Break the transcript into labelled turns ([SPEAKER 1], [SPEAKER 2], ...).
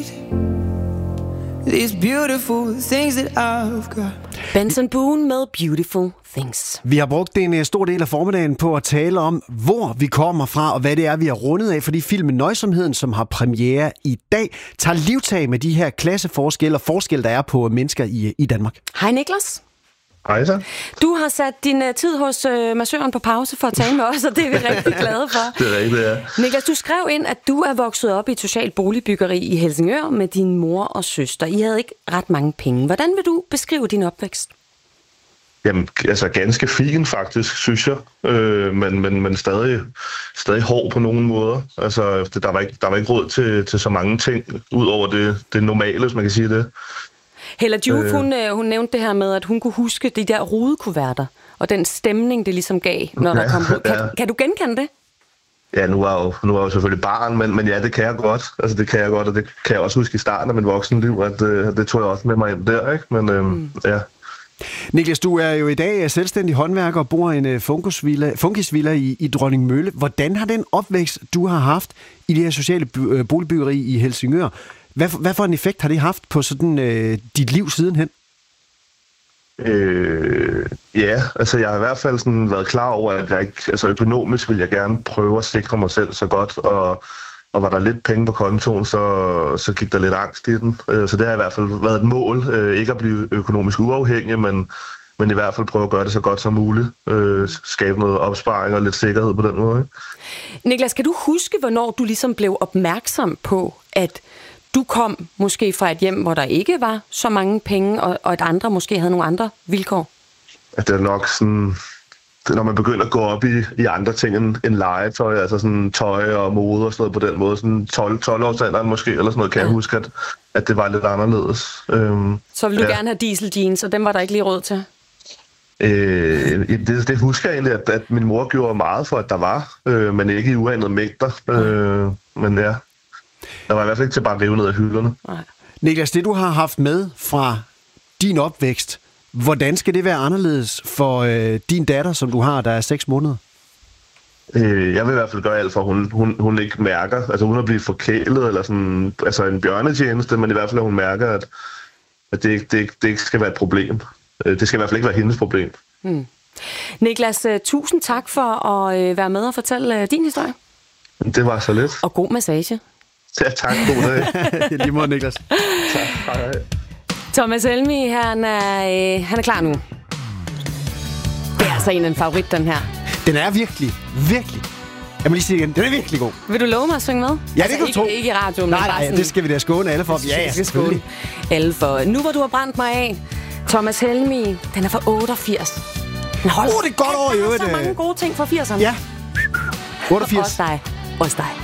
[SPEAKER 1] These beautiful things that I've got.
[SPEAKER 2] Benson Boone med Beautiful Things.
[SPEAKER 3] Vi har brugt en stor del af formiddagen på at tale om, hvor vi kommer fra, og hvad det er, vi har rundet af, fordi filmen Nøjsomheden, som har premiere i dag, tager livtag med de her klasseforskelle og forskelle, der er på mennesker i Danmark.
[SPEAKER 2] Hej Niklas.
[SPEAKER 4] Hej så.
[SPEAKER 2] Du har sat din tid hos massøren på pause for at tale med os, og det er vi rigtig glade for.
[SPEAKER 4] Det er rigtigt, ja.
[SPEAKER 2] Niklas, du skrev ind, at du er vokset op i et socialt boligbyggeri i Helsingør med din mor og søster. I havde ikke ret mange penge. Hvordan vil du beskrive din opvækst?
[SPEAKER 4] Jamen, altså ganske fin faktisk, synes jeg. Men stadig hård på nogle måder. Altså, der var ikke råd til så mange ting, ud over det normale, hvis man kan sige det.
[SPEAKER 2] Hella Juf, hun nævnte det her med, at hun kunne huske de der rudekuverter, og den stemning, det ligesom gav, når der kom ud. Kan du genkende det?
[SPEAKER 4] Ja, nu er jeg jo selvfølgelig barn, men ja, det kan jeg godt. Altså, det kan jeg godt, og det kan jeg også huske i starten af mit voksenliv, at det tog jeg også med mig ind der, ikke? Men ja.
[SPEAKER 3] Niklas, du er jo i dag selvstændig håndværker og bor i en funkisvilla i Dronningmølle. Hvordan har den opvækst, du har haft i det her sociale boligbyggeri i Helsingør, hvad for en effekt har det haft på sådan dit liv sidenhen?
[SPEAKER 4] Ja, altså jeg har i hvert fald sådan været klar over, at jeg ikke, altså økonomisk vil jeg gerne prøve at sikre mig selv så godt, og var der lidt penge på kontoen, så gik der lidt angst i den. Så det har i hvert fald været et mål, ikke at blive økonomisk uafhængig, men i hvert fald prøve at gøre det så godt som muligt. Skabe noget opsparing og lidt sikkerhed på den måde. Ikke?
[SPEAKER 2] Niklas, kan du huske, hvornår du ligesom blev opmærksom på, at du kom måske fra et hjem, hvor der ikke var så mange penge, og at andre måske havde nogle andre vilkår?
[SPEAKER 4] At det er nok sådan, når man begynder at gå op i andre ting end legetøj, altså sådan tøj og mode og sådan noget på den måde, sådan 12-årsalderen måske, eller sådan noget, kan jeg huske, at det var lidt anderledes.
[SPEAKER 2] Så ville du gerne have diesel jeans, og dem var der ikke lige råd til?
[SPEAKER 4] Det husker jeg egentlig, at min mor gjorde meget for, at der var, men ikke i uanede mængder. Men ja, der var i hvert fald ikke til bare at rive ned af hylderne.
[SPEAKER 2] Nej.
[SPEAKER 3] Niklas, det du har haft med fra din opvækst, hvordan skal det være anderledes for din datter, som du har, der er 6 måneder?
[SPEAKER 4] Jeg vil i hvert fald gøre alt for, at hun ikke mærker, altså hun at blive forkælet, eller sådan, altså en bjørnetjeneste, men i hvert fald, at hun mærker, at det ikke skal være et problem. Det skal i hvert fald ikke være hendes problem.
[SPEAKER 2] Niklas, tusind tak for at være med og fortælle din historie.
[SPEAKER 4] Det var så lidt.
[SPEAKER 2] Og god massage.
[SPEAKER 4] Ja, tak. God dag.
[SPEAKER 3] Lige måde, Niklas.
[SPEAKER 4] Tak. Hej.
[SPEAKER 2] Thomas Helmig, han er klar nu. Det er altså en favorit, den her.
[SPEAKER 3] Den er virkelig. Jeg må lige sige igen, den er virkelig god.
[SPEAKER 2] Vil du love mig at synge med?
[SPEAKER 3] Ja, det kan du tro.
[SPEAKER 2] Ikke i radioen,
[SPEAKER 3] men nej, sådan, det skal vi da skåne alle for.
[SPEAKER 2] Ja, skåne alle for. Nu hvor du har brændt mig af, Thomas Helmig, den er fra 88.
[SPEAKER 3] Det er godt år i øvrigt.
[SPEAKER 2] Så mange gode ting fra 80'erne.
[SPEAKER 3] Ja. 88.
[SPEAKER 2] Også dig.